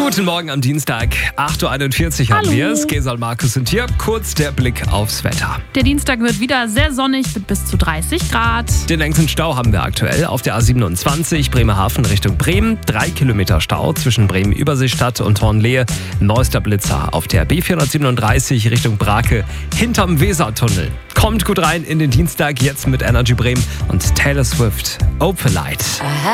Guten Morgen am Dienstag, 8.41 Uhr haben wir es. Gesa und Markus sind hier. Kurz der Blick aufs Wetter. Der Dienstag wird wieder sehr sonnig mit bis zu 30 Grad. Den längsten Stau haben wir aktuell auf der A27 Bremerhaven Richtung Bremen. 3 Kilometer Stau zwischen Bremen-Überseestadt und Hornlehe. Neuester Blitzer auf der B437 Richtung Brake hinterm Wesertunnel. Kommt gut rein in den Dienstag, jetzt mit Energy Bremen und Taylor Swift. Open Light.